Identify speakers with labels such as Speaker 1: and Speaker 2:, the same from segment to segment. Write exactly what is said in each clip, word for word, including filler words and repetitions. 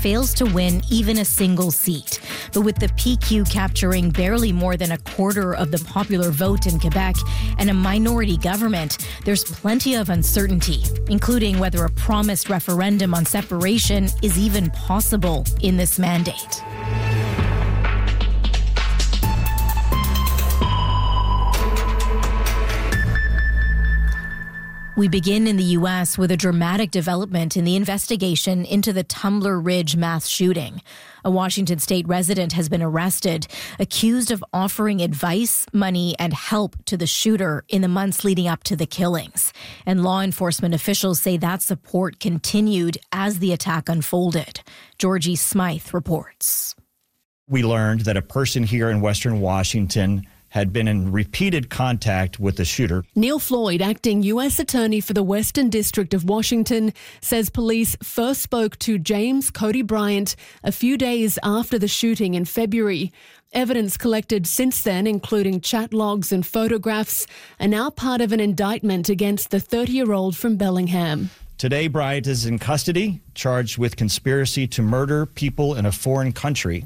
Speaker 1: fails to win even a single seat. But with the P Q capturing barely more than a quarter of the popular vote in Quebec and a minority government, there's plenty of uncertainty, including whether a promised referendum on separation is even possible in this mandate. We begin in the U S with a dramatic development in the investigation into the Tumbler Ridge mass shooting. A Washington state resident has been arrested, accused of offering advice, money, and help to the shooter in the months leading up to the killings. And law enforcement officials say that support continued as the attack unfolded. Georgie Smythe reports.
Speaker 2: We learned that a person here in Western Washington had been in repeated contact with the shooter.
Speaker 3: Neil Floyd, acting U S Attorney for the Western District of Washington, says police first spoke to James Cody Bryant a few days after the shooting in February. Evidence collected since then, including chat logs and photographs, are now part of an indictment against the thirty-year-old from Bellingham.
Speaker 2: Today, Bryant is in custody, charged with conspiracy to murder people in a foreign country.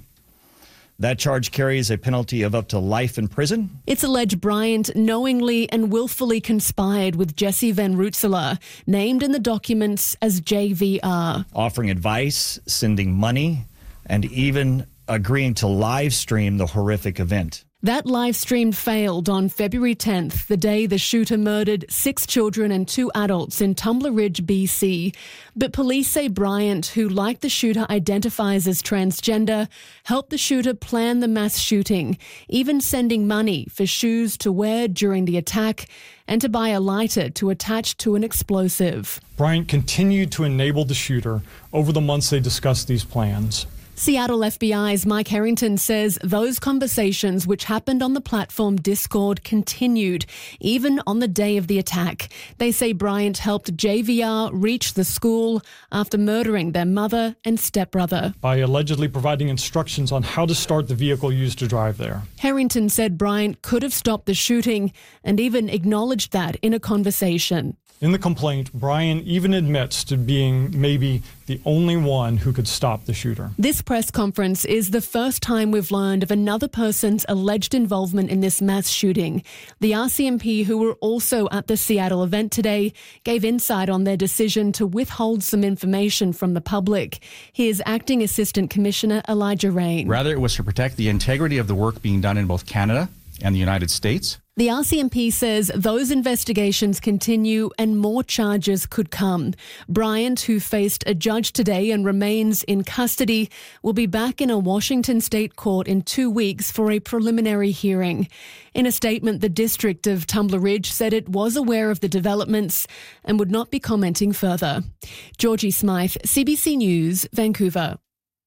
Speaker 2: That charge carries a penalty of up to life in prison.
Speaker 3: It's alleged Bryant knowingly and willfully conspired with Jesse Van Rutselaar, named in the documents as J V R.
Speaker 2: Offering advice, sending money, and even agreeing to live stream the horrific event.
Speaker 3: That live stream failed on February tenth, the day the shooter murdered six children and two adults in Tumbler Ridge, B C. But police say Bryant, who like the shooter identifies as transgender, helped the shooter plan the mass shooting, even sending money for shoes to wear during the attack and to buy a lighter to attach to an explosive.
Speaker 4: Bryant continued to enable the shooter over the months they discussed these plans.
Speaker 3: Seattle F B I's Mike Harrington says those conversations, which happened on the platform Discord, continued even on the day of the attack. They say Bryant helped J V R reach the school after murdering their mother and stepbrother,
Speaker 4: by allegedly providing instructions on how to start the vehicle used to drive there.
Speaker 3: Harrington said Bryant could have stopped the shooting and even acknowledged that in a conversation.
Speaker 4: In the complaint, Bryant even admits to being maybe the only one who could stop the shooter.
Speaker 3: This press conference is the first time we've learned of another person's alleged involvement in this mass shooting. The R C M P, who were also at the Seattle event today, gave insight on their decision to withhold some information from the public. Here's Acting Assistant Commissioner Elijah Rain.
Speaker 5: Rather, it was to protect the integrity of the work being done in both Canada and the United States.
Speaker 3: The R C M P says those investigations continue and more charges could come. Bryant, who faced a judge today and remains in custody, will be back in a Washington state court in two weeks for a preliminary hearing. In a statement, the district of Tumbler Ridge said it was aware of the developments and would not be commenting further. Georgie Smythe, C B C News, Vancouver.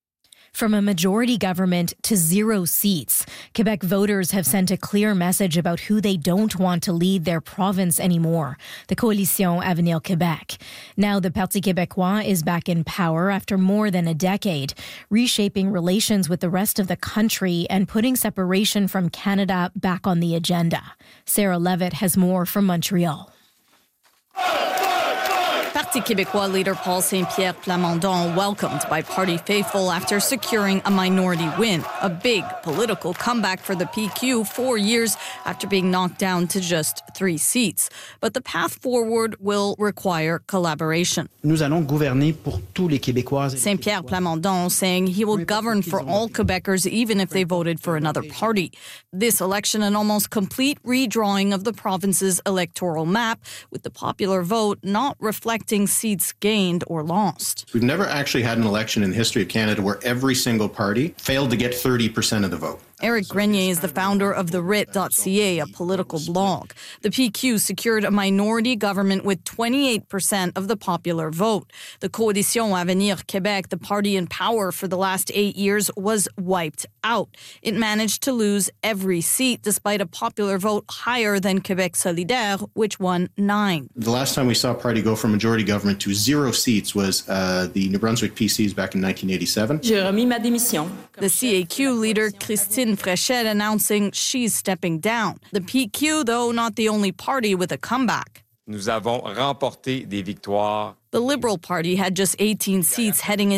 Speaker 1: From a majority government to zero seats, Quebec voters have sent a clear message about who they don't want to lead their province anymore, the Coalition Avenir Québec. Now the Parti Québécois is back in power after more than a decade, reshaping relations with the rest of the country and putting separation from Canada back on the agenda. Sarah Levitt has more from Montreal.
Speaker 6: Parti Québécois leader Paul Saint-Pierre Plamondon welcomed by party faithful after securing a minority win, a big political comeback for the P Q four years after being knocked down to just three seats. But the path forward will require collaboration.
Speaker 7: Nous allons gouverner pour tous les Québécois.
Speaker 6: Saint-Pierre Plamondon saying he will govern for all Quebecers even if they voted for another party. This election an almost complete redrawing of the province's electoral map, with the popular vote not reflecting seats gained or lost.
Speaker 8: We've never actually had an election in the history of Canada where every single party failed to get thirty percent of the vote.
Speaker 6: Eric Grenier is the founder of the writ dot c a, a political blog. The P Q secured a minority government with twenty-eight percent of the popular vote. The Coalition Avenir Québec, the party in power for the last eight years, was wiped out. It managed to lose every seat despite a popular vote higher than Québec Solidaire, which won nine.
Speaker 8: The last time we saw a party go from majority government to zero seats was uh, the New Brunswick P Cs back in nineteen eighty-seven.
Speaker 6: J'ai remis ma démission. The C A Q leader, Christine Fréchette, announcing she's stepping down. The P Q, though, not the only party with a comeback.
Speaker 9: Nous avons remporté des victoires.
Speaker 6: The Liberal Party had just eighteen seats heading